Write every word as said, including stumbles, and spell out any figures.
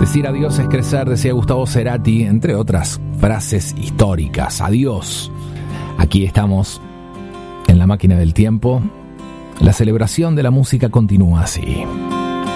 Decir adiós es crecer, decía Gustavo Cerati, entre otras frases históricas. Adiós. Aquí estamos, en la máquina del tiempo. La celebración de la música continúa así.